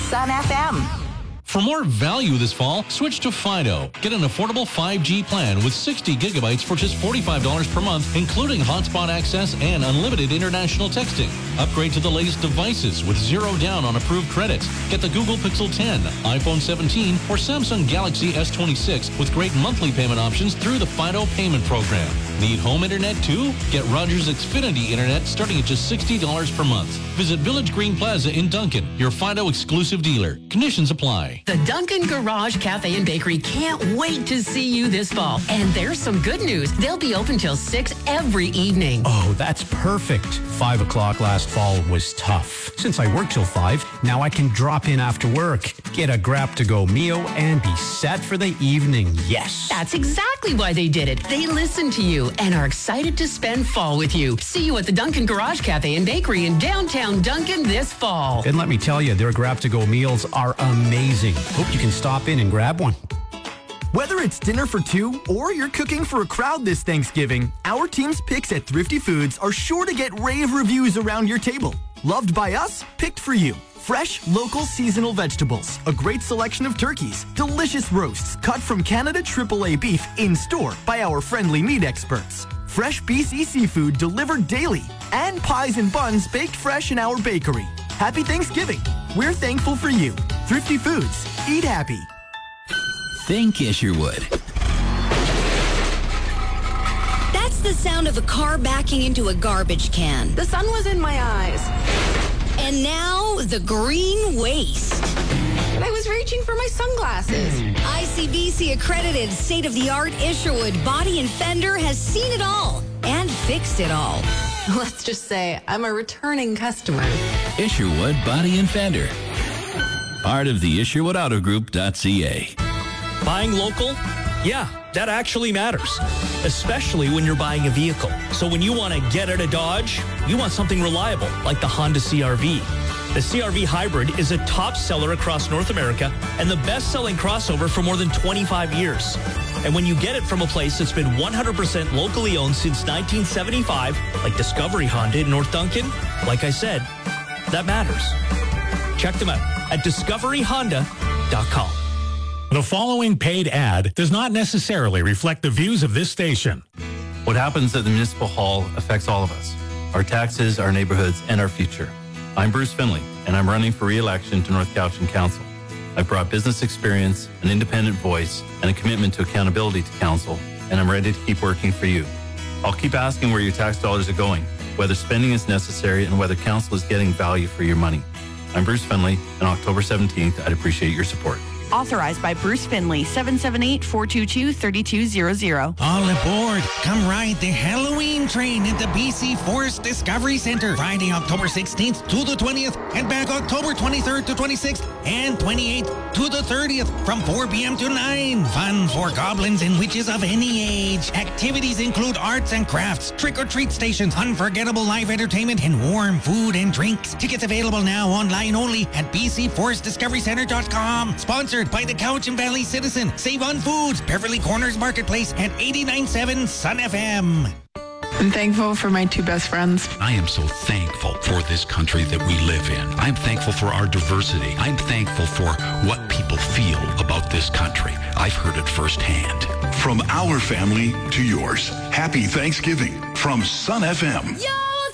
Sun FM. For more value this fall, switch to Fido. Get an affordable 5G plan with 60 gigabytes for just $45 per month, including hotspot access and unlimited international texting. Upgrade to the latest devices with zero down on approved credits. Get the Google Pixel 10, iPhone 17, or Samsung Galaxy S26 with great monthly payment options through the Fido payment program. Need home internet too? Get Rogers Xfinity Internet starting at just $60 per month. Visit Village Green Plaza in Duncan, your Fido exclusive dealer. Conditions apply. The Duncan Garage Cafe and Bakery can't wait to see you this fall. And there's some good news. They'll be open till 6 every evening. Oh, that's perfect. 5 o'clock last fall was tough. Since I work till 5, now I can drop in after work, get a grab-to-go meal, and be set for the evening. Yes. That's exactly why they did it. They listened to you and are excited to spend fall with you. See you at the Duncan Garage Cafe and Bakery in downtown Duncan this fall. And let me tell you, their grab-to-go meals are amazing. Hope you can stop in and grab one. Whether it's dinner for two or you're cooking for a crowd this Thanksgiving, our team's picks at Thrifty Foods are sure to get rave reviews around your table. Loved by us, picked for you. Fresh, local, seasonal vegetables, a great selection of turkeys, delicious roasts cut from Canada AAA beef in store by our friendly meat experts. Fresh BC seafood delivered daily, and pies and buns baked fresh in our bakery. Happy Thanksgiving. We're thankful for you. Thrifty Foods. Eat happy. Think Isherwood. That's the sound of a car backing into a garbage can. The sun was in my eyes. And now, the green waste. And I was reaching for my sunglasses. ICBC accredited state-of-the-art Isherwood Body and Fender has seen it all and fixed it all. Let's just say I'm a returning customer. Isherwood Body and Fender. Part of the IsherwoodAutoGroup.ca. Buying local? Yeah, that actually matters, especially when you're buying a vehicle. So when you want to get out of Dodge, you want something reliable, like the Honda CR-V. The CR-V Hybrid is a top seller across North America and the best-selling crossover for more than 25 years. And when you get it from a place that's been 100% locally owned since 1975, like Discovery Honda in North Duncan, like I said, that matters. Check them out at discoveryhonda.com. The following paid ad does not necessarily reflect the views of this station. What happens at the Municipal Hall affects all of us, our taxes, our neighborhoods, and our future. I'm Bruce Finley, and I'm running for re-election to North Cowichan Council. I've brought business experience, an independent voice, and a commitment to accountability to Council, and I'm ready to keep working for you. I'll keep asking where your tax dollars are going, whether spending is necessary, and whether Council is getting value for your money. I'm Bruce Finley, and October 17th, I'd appreciate your support. Authorized by Bruce Finley, 778-422-3200. All aboard. Come ride the Halloween train at the BC Forest Discovery Center. Friday, October 16th to the 20th and back October 23rd to 26th and 28th to the 30th from 4 p.m. to 9. Fun for goblins and witches of any age. Activities include arts and crafts, trick-or-treat stations, unforgettable live entertainment, and warm food and drinks. Tickets available now online only at bcforestdiscoverycenter.com. Sponsored by the Cowichan Valley Citizen, Save on Foods, Beverly Corners Marketplace, and 89.7 Sun FM. I'm thankful for my two best friends. I am so thankful for this country that we live in. I'm thankful for our diversity. I'm thankful for what people feel about this country. I've heard it firsthand. From our family to yours, happy Thanksgiving from Sun FM. Yeah!